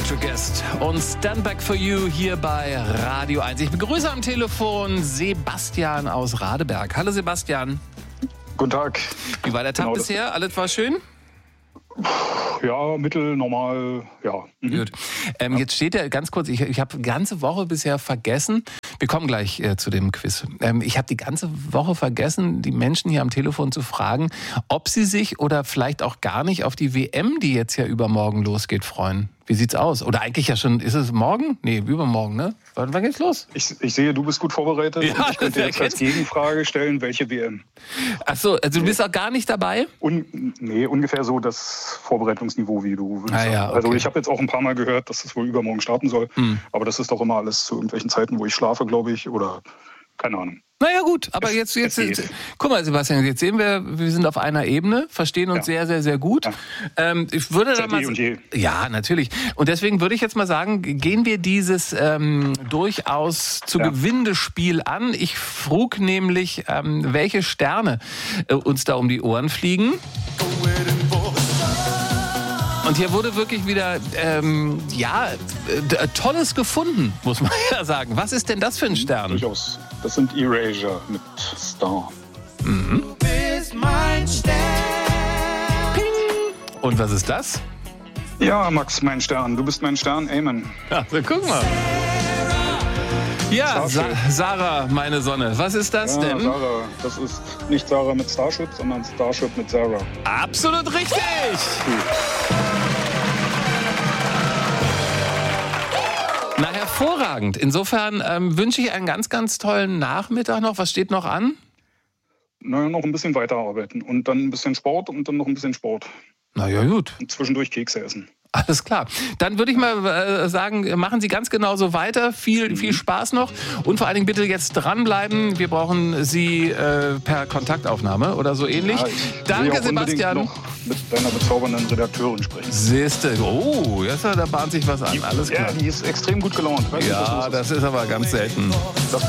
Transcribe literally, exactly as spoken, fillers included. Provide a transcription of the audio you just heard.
Special Guest und Stand Back for You hier bei Radio eins. Ich begrüße am Telefon Sebastian aus Radeberg. Hallo Sebastian. Guten Tag. Wie war der Tag genau, bisher? Alles war schön? Ja, mittel, normal, ja. Mhm. Gut. Ähm, ja. Jetzt steht ja ganz kurz, ich, ich habe die ganze Woche bisher vergessen, wir kommen gleich äh, zu dem Quiz. Ähm, ich habe die ganze Woche vergessen, die Menschen hier am Telefon zu fragen, ob sie sich oder vielleicht auch gar nicht auf die W M, die jetzt ja übermorgen losgeht, freuen. Wie sieht's aus? Oder eigentlich ja schon, ist es morgen? Nee, übermorgen, ne? Wann, wann geht's los? Ich, ich sehe, du bist gut vorbereitet. Ja, und ich könnte jetzt als Gegenfrage stellen, welche W M? Ach so, also du bist auch gar nicht dabei? Un, nee, ungefähr so das Vorbereitungsniveau wie du. Würdest ah, ja, okay. Also ich habe jetzt auch ein paar Mal gehört, dass es wohl übermorgen starten soll. Hm. Aber das ist doch immer alles zu irgendwelchen Zeiten, wo ich schlafe, glaube ich, oder keine Ahnung. Naja gut, aber jetzt, jetzt, jetzt, jetzt guck mal Sebastian, jetzt sehen wir, wir sind auf einer Ebene, verstehen uns ja. sehr, sehr, sehr gut. Ja. Ähm, ich würde da mal, und je. Ja, natürlich. Und deswegen würde ich jetzt mal sagen, gehen wir dieses ähm, durchaus zu ja. gewinnende Spiel an. Ich frug nämlich, ähm, welche Sterne äh, uns da um die Ohren fliegen. Und hier wurde wirklich wieder, ähm, ja, äh, Tolles gefunden, muss man ja sagen. Was ist denn das für ein Stern? Durchaus. Das sind Erasure mit Star. Mhm. Du bist mein Stern. Ping. Und was ist das? Ja, Max, mein Stern. Du bist mein Stern. Amen. Also, guck mal. Ja, Sa- Sarah, meine Sonne. Was ist das ja, denn? Sarah. Das ist nicht Sarah mit Starship, sondern Starship mit Sarah. Absolut richtig! Na, hervorragend. Insofern ähm, wünsche ich einen ganz, ganz tollen Nachmittag noch. Was steht noch an? Na, noch ein bisschen weiterarbeiten und dann ein bisschen Sport und dann noch ein bisschen Sport. Na ja, gut. Und zwischendurch Kekse essen. Alles klar. Dann würde ich mal äh, sagen, machen Sie ganz genau so weiter. Viel, mhm. viel Spaß noch. Und vor allen Dingen bitte jetzt dranbleiben. Wir brauchen Sie äh, per Kontaktaufnahme oder so ähnlich. Ja, Danke, Sebastian. Noch mit deiner bezaubernden Redakteurin sprechen. Siehste. Oh, jetzt da bahnt sich was an. Alles klar. Ja, die ist extrem gut gelaunt. Ja, das ist aber ganz selten. Das